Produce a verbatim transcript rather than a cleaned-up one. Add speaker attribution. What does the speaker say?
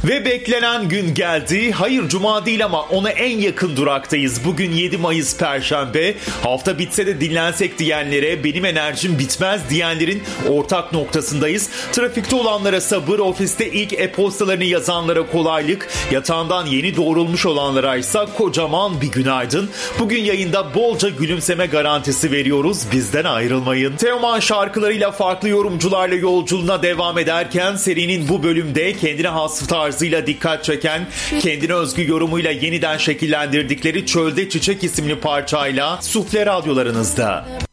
Speaker 1: Ve beklenen gün geldi. Hayır cuma değil ama ona en yakın duraktayız. Bugün yedi Mayıs Perşembe. Hafta bitse de dinlensek diyenlere, benim enerjim bitmez diyenlerin ortak noktasındayız. Trafikte olanlara sabır, ofiste ilk e-postalarını yazanlara kolaylık, yatağından yeni doğrulmuş olanlara ise kocaman bir günaydın. Bugün yayında bolca gülümseme garantisi veriyoruz. Bizden ayrılmayın. Teoman şarkılarıyla farklı yorumcularla yolculuğuna devam ederken serinin bu bölümde kendine has tarzıyla dikkat çeken, kendine özgü yorumuyla yeniden şekillendirdikleri Çölde Çiçek isimli parçayla Sufle radyolarınızda.